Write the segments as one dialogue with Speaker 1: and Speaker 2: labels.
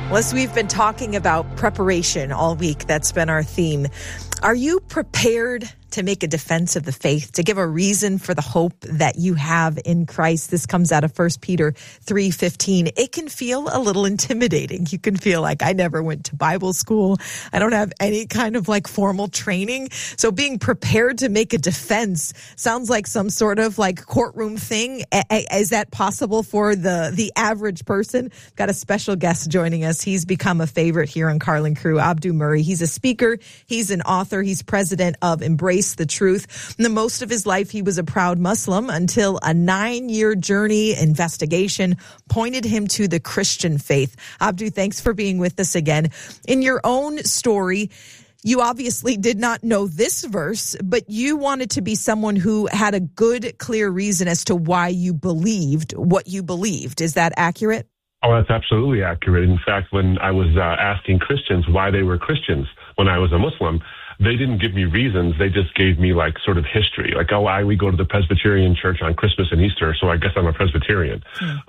Speaker 1: As we've been talking about preparation all week, that's been our theme. Are you prepared to make a defense of the faith, to give a reason for the hope that you have in Christ? This comes out of 1 Peter 3:15. It can feel a little intimidating. You can feel like, I never went to Bible school. I don't have any kind of formal training. So being prepared to make a defense sounds like some sort of courtroom thing. Is that possible for the average person? Got a special guest joining us. He's become a favorite here on Carlin Crew, Abdu Murray. He's a speaker. He's an author. He's president of Embrace the Truth. In the most of his life, he was a proud Muslim until a 9-year journey investigation pointed him to the Christian faith. Abdu, thanks for being with us again. In your own story, you obviously did not know this verse, but you wanted to be someone who had a good, clear reason as to why you believed what you believed. Is that accurate?
Speaker 2: Oh, that's absolutely accurate. In fact, when I was asking Christians why they were Christians when I was a Muslim, they didn't give me reasons. They just gave me sort of history. We go to the Presbyterian church on Christmas and Easter, so I guess I'm a Presbyterian.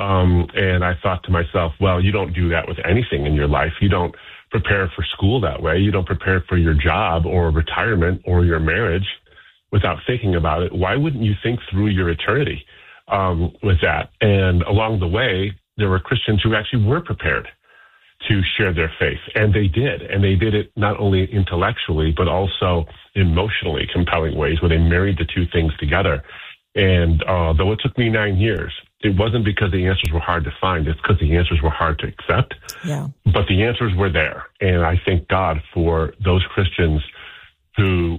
Speaker 2: And I thought to myself, well, you don't do that with anything in your life. You don't prepare for school that way. You don't prepare for your job or retirement or your marriage without thinking about it. Why wouldn't you think through your eternity with that? And along the way, there were Christians who actually were prepared to share their faith. And they did. And they did it not only intellectually, but also emotionally compelling ways where they married the two things together. And though it took me 9 years, it wasn't because the answers were hard to find. It's because the answers were hard to accept.
Speaker 1: Yeah.
Speaker 2: But the answers were there. And I thank God for those Christians who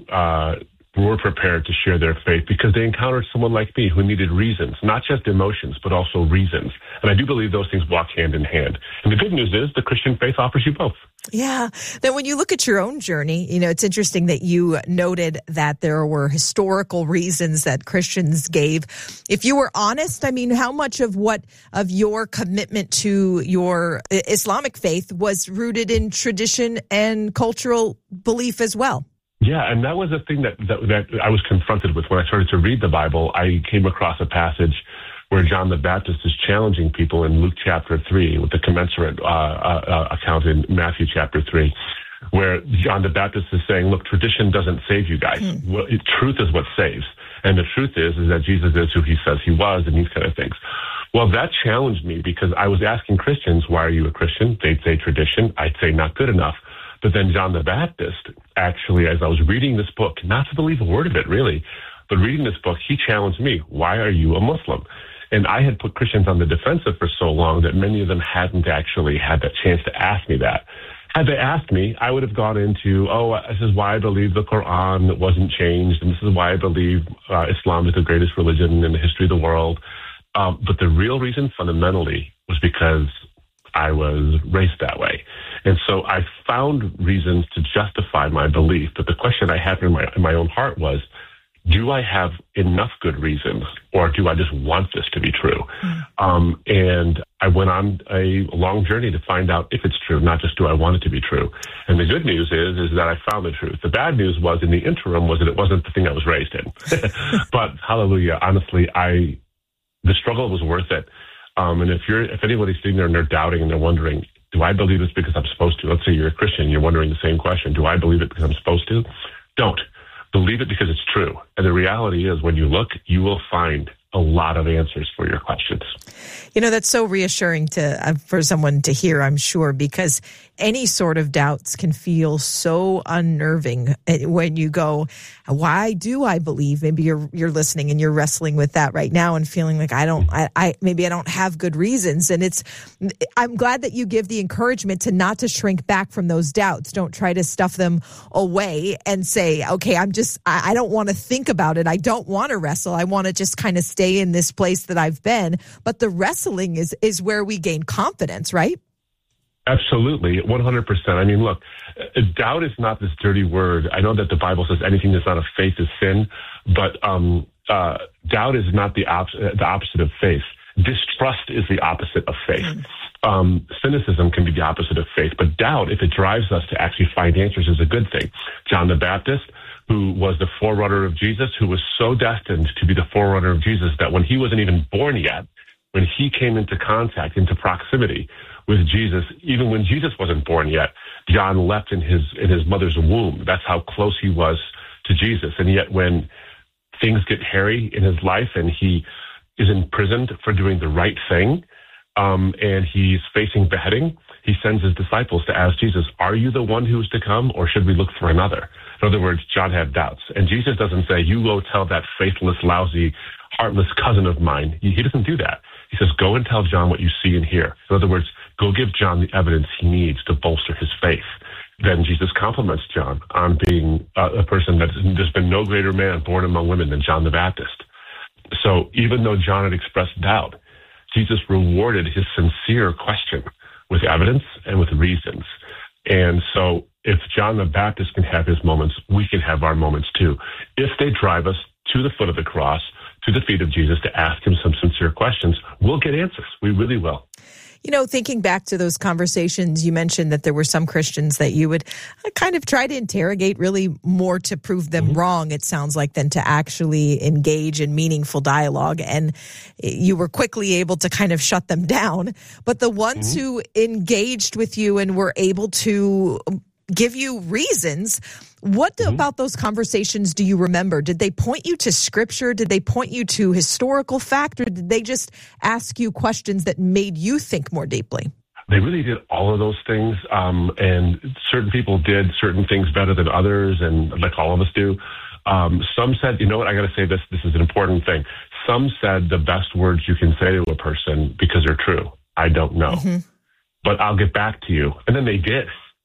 Speaker 2: were prepared to share their faith because they encountered someone like me who needed reasons, not just emotions, but also reasons. And I do believe those things walk hand in hand. And the good news is the Christian faith offers you both.
Speaker 1: Yeah. Then when you look at your own journey, it's interesting that you noted that there were historical reasons that Christians gave. If you were honest, how much of your commitment to your Islamic faith was rooted in tradition and cultural belief as well?
Speaker 2: Yeah, and that was a thing that I was confronted with when I started to read the Bible. I came across a passage where John the Baptist is challenging people in Luke chapter 3 with the commensurate account in Matthew chapter 3, where John the Baptist is saying, look, tradition doesn't save you guys. Truth is what saves. And the truth is that Jesus is who he says he was and these kind of things. Well, that challenged me because I was asking Christians, why are you a Christian? They'd say tradition. I'd say not good enough. But then John the Baptist, actually, as I was reading this book, not to believe a word of it, really, but reading this book, he challenged me, why are you a Muslim? And I had put Christians on the defensive for so long that many of them hadn't actually had that chance to ask me that. Had they asked me, I would have gone into, this is why I believe the Quran wasn't changed, and this is why I believe Islam is the greatest religion in the history of the world. But the real reason fundamentally was because I was raised that way. And so I found reasons to justify my belief. But the question I had in my own heart was, do I have enough good reasons, or do I just want this to be true? And I went on a long journey to find out if it's true, not just do I want it to be true. And the good news is that I found the truth. The bad news was in the interim was that it wasn't the thing I was raised in. But hallelujah, honestly, the struggle was worth it. And if anybody's sitting there and they're doubting and they're wondering, do I believe this because I'm supposed to? Let's say you're a Christian and you're wondering the same question. Do I believe it because I'm supposed to? Don't. Believe it because it's true. And the reality is when you look, you will find a lot of answers for your questions.
Speaker 1: That's so reassuring for someone to hear, I'm sure, because any sort of doubts can feel so unnerving when you go, why do I believe? Maybe you're listening and you're wrestling with that right now and feeling like maybe I don't have good reasons. And I'm glad that you give the encouragement to not to shrink back from those doubts. Don't try to stuff them away and say, okay, I don't want to think about it. I don't want to wrestle. I want to just kind of stay in this place that I've been. But the wrestling is where we gain confidence, right?
Speaker 2: Absolutely, 100%. Look, doubt is not this dirty word. I know that the Bible says anything that's not of faith is sin, but doubt is not the opposite of faith. Distrust is the opposite of faith. Cynicism can be the opposite of faith, but doubt, if it drives us to actually find answers, is a good thing. John the Baptist, who was the forerunner of Jesus, who was so destined to be the forerunner of Jesus that when he wasn't even born yet, when he came into contact, into proximity with Jesus. Even when Jesus wasn't born yet, John leapt in his mother's womb. That's how close he was to Jesus. And yet when things get hairy in his life and he is imprisoned for doing the right thing, and he's facing beheading, he sends his disciples to ask Jesus, are you the one who is to come, or should we look for another? In other words, John had doubts. And Jesus doesn't say, you go tell that faithless, lousy, heartless cousin of mine. He doesn't do that. He says, go and tell John what you see and hear. In other words, go give John the evidence he needs to bolster his faith. Then Jesus compliments John on being a person that there's been no greater man born among women than John the Baptist. So even though John had expressed doubt, Jesus rewarded his sincere question with evidence and with reasons. And so if John the Baptist can have his moments, we can have our moments too. If they drive us to the foot of the cross, to the feet of Jesus, to ask him some sincere questions, we'll get answers. We really will.
Speaker 1: You know, thinking back to those conversations, you mentioned that there were some Christians that you would kind of try to interrogate really more to prove them wrong, it sounds like, than to actually engage in meaningful dialogue. And you were quickly able to kind of shut them down. But the ones who engaged with you and were able to give you reasons, what about those conversations do you remember? Did they point you to scripture? Did they point you to historical fact? Or did they just ask you questions that made you think more deeply?
Speaker 2: They really did all of those things. And certain people did certain things better than others, and like all of us do. Some said, you know what, I got to say this is an important thing. Some said the best words you can say to a person because they're true. I don't know, but I'll get back to you. And then they did.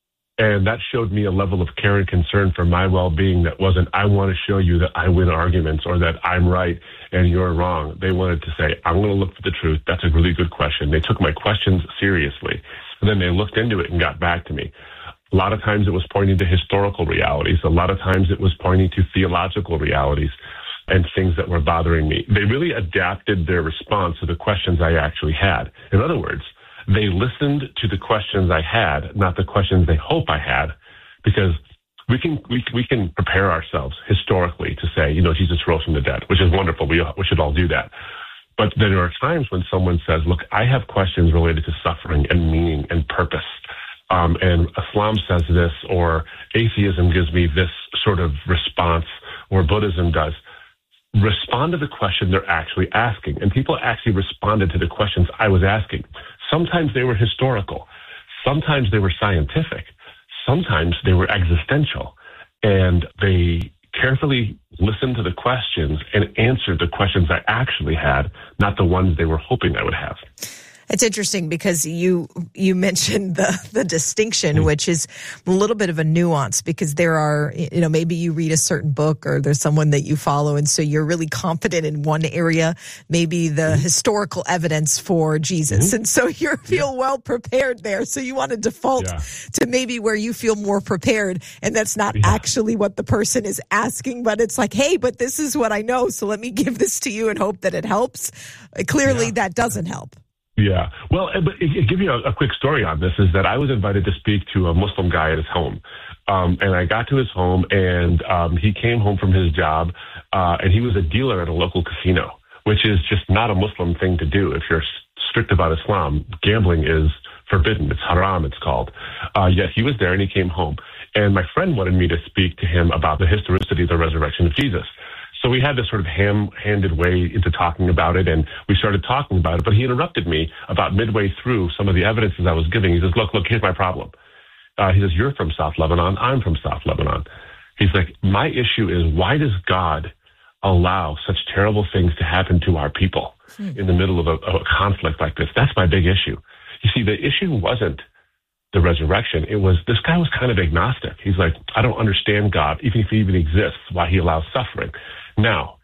Speaker 2: And that showed me a level of care and concern for my well-being that wasn't, I want to show you that I win arguments or that I'm right and you're wrong. They wanted to say, I'm going to look for the truth. That's a really good question. They took my questions seriously. And then they looked into it and got back to me. A lot of times it was pointing to historical realities. A lot of times it was pointing to theological realities and things that were bothering me. They really adapted their response to the questions I actually had. In other words, they listened to the questions I had, not the questions they hope I had, because we can prepare ourselves historically to say, you know, Jesus rose from the dead, which is wonderful. We should all do that. But there are times when someone says, look, I have questions related to suffering and meaning and purpose. And Islam says this, or atheism gives me this sort of response, or Buddhism does. Respond to the question they're actually asking. And people actually responded to the questions I was asking. Sometimes they were historical. Sometimes they were scientific. Sometimes they were existential. And they carefully listened to the questions and answered the questions I actually had, not the ones they were hoping I would have.
Speaker 1: It's interesting because you mentioned the distinction, which is a little bit of a nuance, because there are, you know, maybe you read a certain book or there's someone that you follow, and so you're really confident in one area, maybe the historical evidence for Jesus. And so you feel well prepared there. So you want to default to maybe where you feel more prepared. And that's not actually what the person is asking, but it's like, hey, but this is what I know. So let me give this to you and hope that it helps. Clearly that doesn't help.
Speaker 2: Yeah. Well, but to give you a quick story on this is that I was invited to speak to a Muslim guy at his home. And I got to his home, and he came home from his job, and he was a dealer at a local casino, which is just not a Muslim thing to do. If you're strict about Islam, gambling is forbidden. It's haram, it's called. Yet he was there, and he came home. And my friend wanted me to speak to him about the historicity of the resurrection of Jesus. So we had this sort of ham-handed way into talking about it, and we started talking about it. But he interrupted me about midway through some of the evidences I was giving. He says, look, here's my problem. He says, you're from South Lebanon. I'm from South Lebanon. He's like, my issue is, why does God allow such terrible things to happen to our people in the middle of a conflict like this? That's my big issue. You see, the issue wasn't the resurrection. It was, this guy was kind of agnostic. He's like, I don't understand God, even if he even exists, why he allows suffering. Now,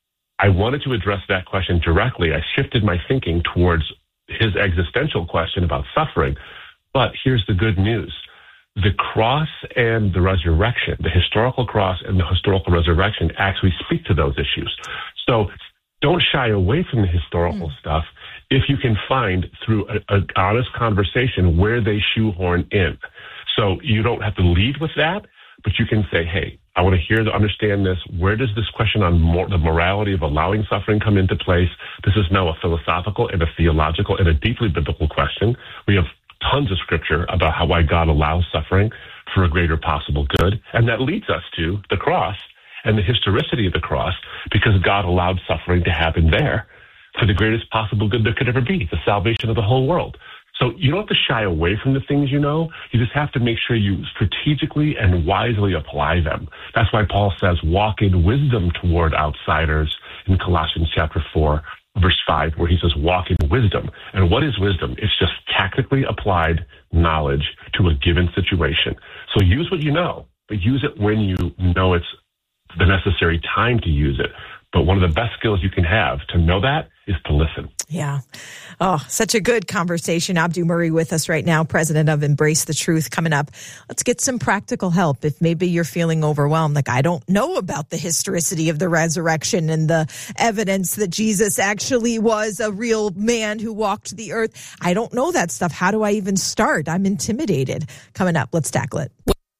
Speaker 2: I wanted to address that question directly. I shifted my thinking towards his existential question about suffering. But here's the good news. The cross and the resurrection, the historical cross and the historical resurrection, actually speak to those issues. So don't shy away from the historical stuff if you can find through an honest conversation where they shoehorn in. So you don't have to lead with that, but you can say, hey, I want to understand this. Where does this question on the morality of allowing suffering come into place? This is now a philosophical and a theological and a deeply biblical question. We have tons of scripture about why God allows suffering for a greater possible good. And that leads us to the cross and the historicity of the cross, because God allowed suffering to happen there for the greatest possible good there could ever be, the salvation of the whole world. So you don't have to shy away from the things you know. You just have to make sure you strategically and wisely apply them. That's why Paul says, walk in wisdom toward outsiders in Colossians chapter 4, verse 5, where he says, walk in wisdom. And what is wisdom? It's just tactically applied knowledge to a given situation. So use what you know, but use it when you know it's the necessary time to use it. But one of the best skills you can have to know that is to listen.
Speaker 1: Yeah. Oh, such a good conversation. Abdu Murray with us right now, president of Embrace the Truth. Coming up, let's get some practical help. If maybe you're feeling overwhelmed, like I don't know about the historicity of the resurrection and the evidence that Jesus actually was a real man who walked the earth. I don't know that stuff. How do I even start? I'm intimidated. Coming up, let's tackle it.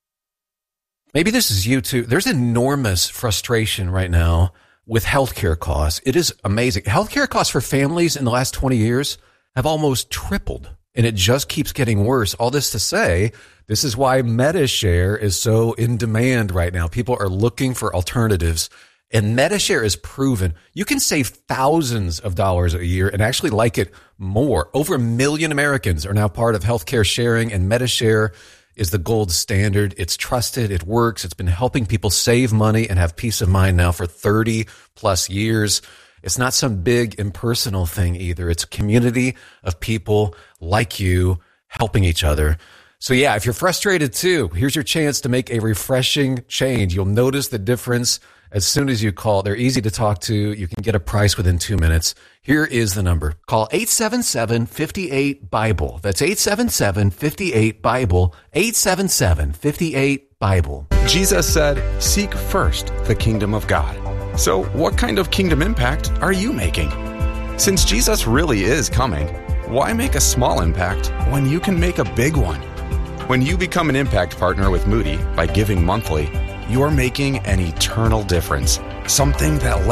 Speaker 3: Maybe this is you too. There's enormous frustration right now with healthcare costs. It is amazing. Healthcare costs for families in the last 20 years have almost tripled, and it just keeps getting worse. All this to say, this is why MediShare is so in demand right now. People are looking for alternatives, and MediShare is proven. You can save thousands of dollars a year and actually like it more. Over 1 million Americans are now part of healthcare sharing, and MediShare is the gold standard. It's trusted. It works. It's been helping people save money and have peace of mind now for 30 plus years. It's not some big impersonal thing either. It's a community of people like you helping each other. So yeah, if you're frustrated too, here's your chance to make a refreshing change. You'll notice the difference as soon as you call. They're easy to talk to. You can get a price within 2 minutes. Here is the number. Call 877-58-BIBLE. That's 877-58-BIBLE. 877-58-BIBLE.
Speaker 4: Jesus said, seek first the kingdom of God. So what kind of kingdom impact are you making? Since Jesus really is coming, why make a small impact when you can make a big one? When you become an impact partner with Moody by giving monthly, you're making an eternal difference, something that